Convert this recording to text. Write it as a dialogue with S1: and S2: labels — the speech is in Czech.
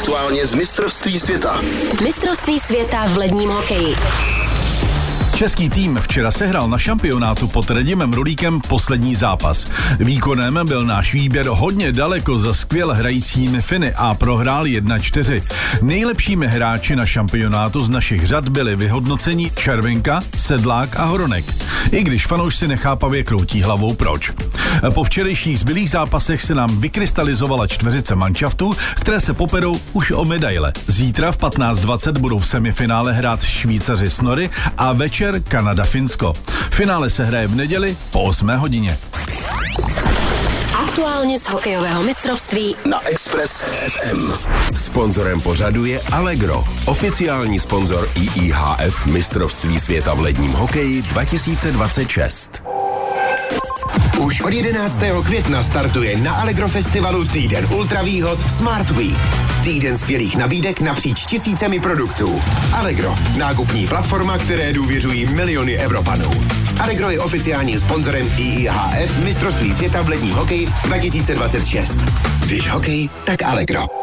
S1: Aktuálně z mistrovství světa.
S2: Mistrovství světa v ledním hokeji.
S3: Český tým včera sehrál na šampionátu pod Radimem Rulíkem poslední zápas. Výkonem byl náš výběr hodně daleko za skvěle hrajícími Finy a prohrál 1-4. Nejlepšími hráči na šampionátu z našich řad byli vyhodnoceni Červinka, Sedlák a Hronek. I když fanoušci nechápavě kroutí hlavou proč. Po včerejších zbylých zápasech se nám vykrystalizovala čtveřice manšaftů, které se poperou už o medaile. Zítra v 15:20 budou v semifinále hrát Švýcaři s Nory a večer Kanada-Finsko. Finále se hraje v neděli po 8 hodině.
S2: Aktuálně z hokejového mistrovství
S1: Na Express FM.
S4: Sponzorem pořadu je Allegro, oficiální sponzor IIHF mistrovství světa v ledním hokeji 2026.
S5: Už od 11. května startuje na Allegro festivalu týden ultravýhod Smart Week. Týden skvělých nabídek napříč tisícemi produktů. Allegro, nákupní platforma, které důvěřují miliony Evropanů. Allegro je oficiálním sponzorem IIHF mistrovství světa v ledním hokeji 2026. Když hokej, tak Allegro.